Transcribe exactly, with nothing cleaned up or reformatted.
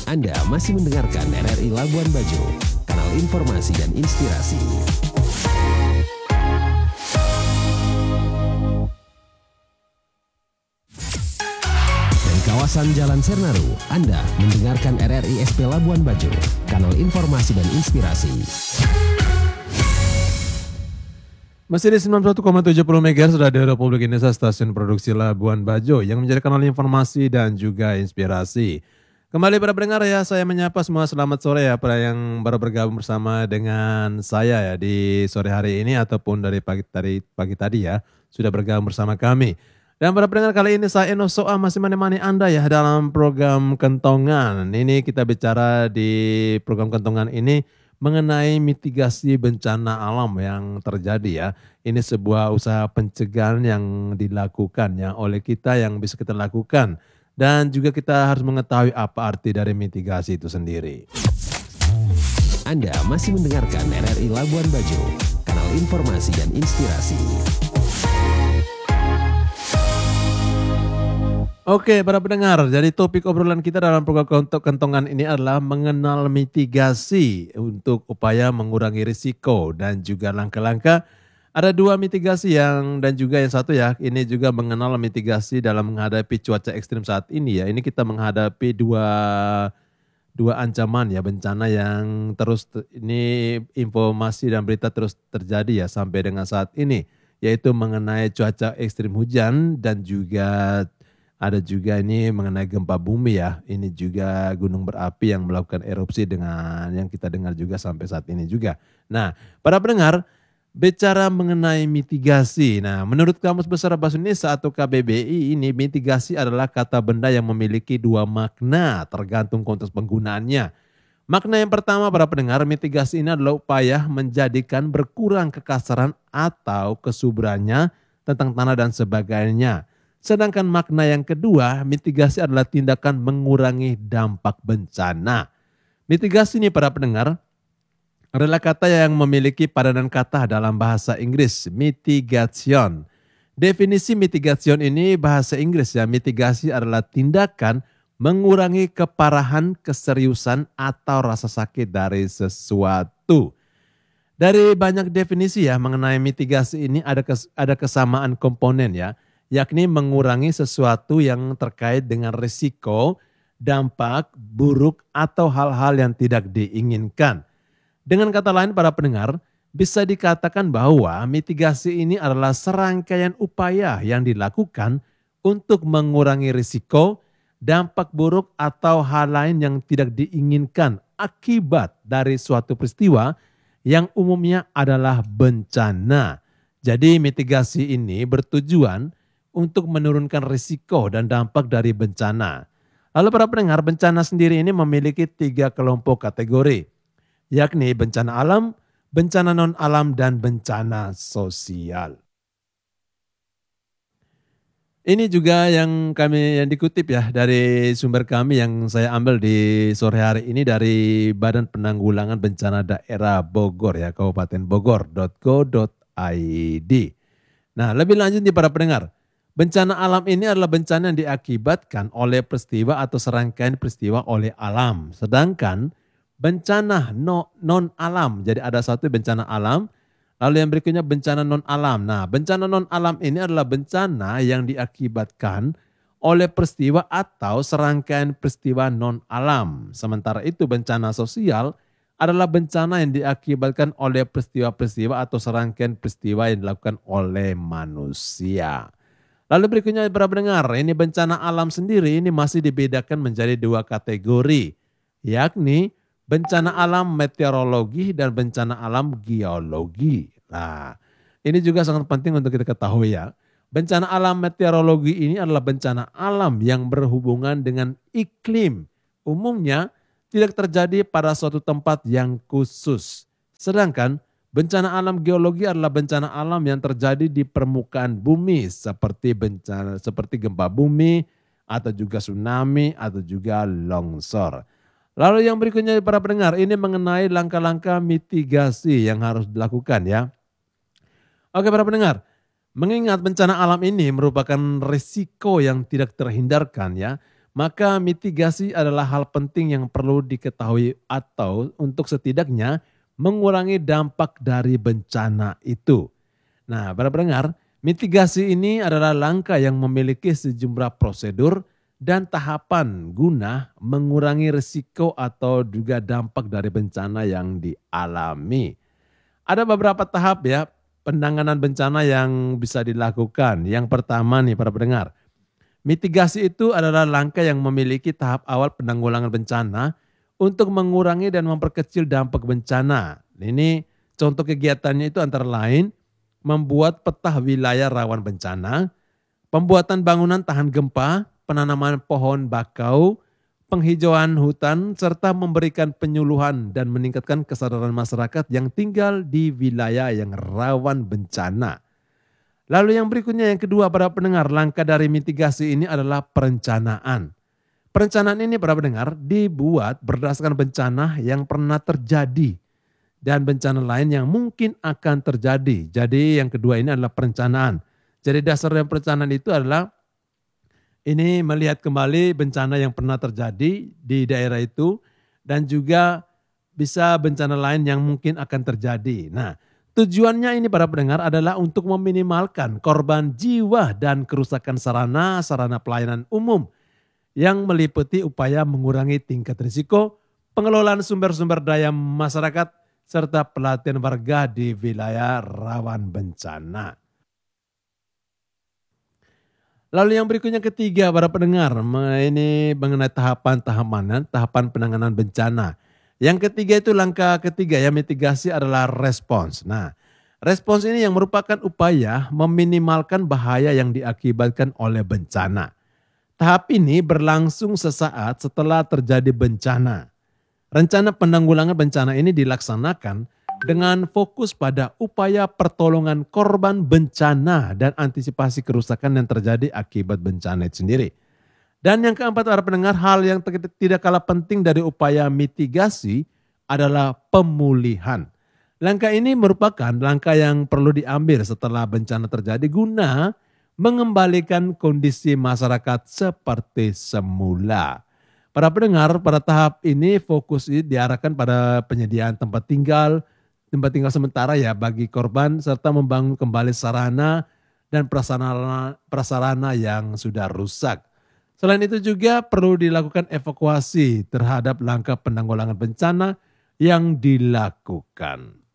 Anda masih mendengarkan R R I Labuan Bajo, kanal informasi dan inspirasi. Dari kawasan Jalan Sernaru, Anda mendengarkan R R I S P Labuan Bajo, kanal informasi dan inspirasi. Masih di sembilan puluh satu koma tujuh puluh megahertz Radio Republik Indonesia, stasiun produksi Labuan Bajo yang menjadi kanal informasi dan juga inspirasi. Kembali para pendengar ya, saya menyapa semua, selamat sore ya para yang baru bergabung bersama dengan saya ya di sore hari ini ataupun dari pagi tadi pagi tadi ya sudah bergabung bersama kami. Dan para pendengar, kali ini saya Eno Soa masih menemani Anda ya dalam program Kentongan. Ini kita bicara di program Kentongan ini mengenai mitigasi bencana alam yang terjadi ya. Ini sebuah usaha pencegahan yang dilakukan ya oleh kita, yang bisa kita lakukan. Dan juga kita harus mengetahui apa arti dari mitigasi itu sendiri. Anda masih mendengarkan R R I Labuan Bajo, kanal informasi dan inspirasi. Oke para pendengar, jadi topik obrolan kita dalam program Kentongan ini adalah mengenal mitigasi untuk upaya mengurangi risiko dan juga langkah-langkah. Ada dua mitigasi yang dan juga yang satu ya, ini juga mengenal mitigasi dalam menghadapi cuaca ekstrim saat ini ya. Ini kita menghadapi dua dua ancaman ya, bencana yang terus, ini informasi dan berita terus terjadi ya sampai dengan saat ini, yaitu mengenai cuaca ekstrim hujan dan juga ada juga ini mengenai gempa bumi ya. Ini juga gunung berapi yang melakukan erupsi dengan yang kita dengar juga sampai saat ini juga. Nah, para pendengar, bicara mengenai mitigasi. Nah, menurut Kamus Besar Bahasa Indonesia atau K B B I ini, mitigasi adalah kata benda yang memiliki dua makna tergantung konteks penggunaannya. Makna yang pertama para pendengar, mitigasi ini adalah upaya menjadikan berkurang kekasaran atau kesuburannya tentang tanah dan sebagainya. Sedangkan makna yang kedua, mitigasi adalah tindakan mengurangi dampak bencana. Mitigasi ini para pendengar adalah kata yang memiliki padanan kata dalam bahasa Inggris, mitigation. Definisi mitigation ini bahasa Inggris ya, mitigasi adalah tindakan mengurangi keparahan, keseriusan atau rasa sakit dari sesuatu. Dari banyak definisi ya mengenai mitigasi ini ada kes, ada kesamaan komponen ya, yakni mengurangi sesuatu yang terkait dengan risiko, dampak, buruk, atau hal-hal yang tidak diinginkan. Dengan kata lain para pendengar, bisa dikatakan bahwa mitigasi ini adalah serangkaian upaya yang dilakukan untuk mengurangi risiko, dampak buruk, atau hal lain yang tidak diinginkan akibat dari suatu peristiwa yang umumnya adalah bencana. Jadi mitigasi ini bertujuan untuk menurunkan risiko dan dampak dari bencana. Lalu para pendengar, bencana sendiri ini memiliki tiga kelompok kategori, yakni bencana alam, bencana non-alam, dan bencana sosial. Ini juga yang kami yang dikutip ya dari sumber kami yang saya ambil di sore hari ini dari Badan Penanggulangan Bencana Daerah Bogor ya, Kabupaten Bogor titik go titik i d. Nah, lebih lanjut nih para pendengar, bencana alam ini adalah bencana yang diakibatkan oleh peristiwa atau serangkaian peristiwa oleh alam. Sedangkan bencana no, non-alam, jadi ada satu bencana alam, lalu yang berikutnya bencana non-alam. Nah, bencana non-alam ini adalah bencana yang diakibatkan oleh peristiwa atau serangkaian peristiwa non-alam. Sementara itu bencana sosial adalah bencana yang diakibatkan oleh peristiwa-peristiwa atau serangkaian peristiwa yang dilakukan oleh manusia. Lalu berikutnya para pendengar, ini bencana alam sendiri ini masih dibedakan menjadi dua kategori, yakni bencana alam meteorologi dan bencana alam geologi. Nah, ini juga sangat penting untuk kita ketahui ya. Bencana alam meteorologi ini adalah bencana alam yang berhubungan dengan iklim. Umumnya tidak terjadi pada suatu tempat yang khusus. Sedangkan bencana alam geologi adalah bencana alam yang terjadi di permukaan bumi seperti bencana seperti gempa bumi atau juga tsunami atau juga longsor. Lalu yang berikutnya para pendengar, ini mengenai langkah-langkah mitigasi yang harus dilakukan ya. Oke para pendengar, mengingat bencana alam ini merupakan risiko yang tidak terhindarkan ya, maka mitigasi adalah hal penting yang perlu diketahui atau untuk setidaknya mengurangi dampak dari bencana itu. Nah, para pendengar, mitigasi ini adalah langkah yang memiliki sejumlah prosedur dan tahapan guna mengurangi risiko atau juga dampak dari bencana yang dialami. Ada beberapa tahap ya penanganan bencana yang bisa dilakukan. Yang pertama nih para pendengar, mitigasi itu adalah langkah yang memiliki tahap awal penanggulangan bencana untuk mengurangi dan memperkecil dampak bencana. Ini contoh kegiatannya itu antara lain membuat peta wilayah rawan bencana, pembuatan bangunan tahan gempa, penanaman pohon bakau, penghijauan hutan, serta memberikan penyuluhan dan meningkatkan kesadaran masyarakat yang tinggal di wilayah yang rawan bencana. Lalu yang berikutnya yang kedua para pendengar, langkah dari mitigasi ini adalah perencanaan. Perencanaan ini para pendengar dibuat berdasarkan bencana yang pernah terjadi dan bencana lain yang mungkin akan terjadi. Jadi yang kedua ini adalah perencanaan. Jadi dasar dari perencanaan itu adalah ini melihat kembali bencana yang pernah terjadi di daerah itu dan juga bisa bencana lain yang mungkin akan terjadi. Nah, tujuannya ini para pendengar adalah untuk meminimalkan korban jiwa dan kerusakan sarana-sarana pelayanan umum yang meliputi upaya mengurangi tingkat risiko, pengelolaan sumber-sumber daya masyarakat, serta pelatihan warga di wilayah rawan bencana. Lalu yang berikutnya ketiga para pendengar, ini mengenai tahapan-tahapan, tahapan penanganan bencana. Yang ketiga itu langkah ketiga ya mitigasi adalah respons. Nah, respons ini yang merupakan upaya meminimalkan bahaya yang diakibatkan oleh bencana. Tahap ini berlangsung sesaat setelah terjadi bencana. Rencana penanggulangan bencana ini dilaksanakan dengan fokus pada upaya pertolongan korban bencana dan antisipasi kerusakan yang terjadi akibat bencana itu sendiri. Dan yang keempat para pendengar, hal yang tidak kalah penting dari upaya mitigasi adalah pemulihan. Langkah ini merupakan langkah yang perlu diambil setelah bencana terjadi guna mengembalikan kondisi masyarakat seperti semula. Para pendengar, pada tahap ini fokus diarahkan pada penyediaan tempat tinggal, tempat tinggal sementara ya bagi korban serta membangun kembali sarana dan prasarana, prasarana yang sudah rusak. Selain itu juga perlu dilakukan evakuasi terhadap langkah penanggulangan bencana yang dilakukan.